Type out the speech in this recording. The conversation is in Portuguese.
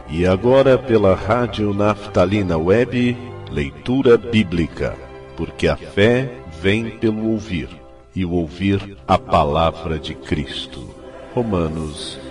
E agora pela Rádio Naftalina Web, leitura bíblica, porque a fé vem pelo ouvir, e o ouvir a palavra de Cristo. Romanos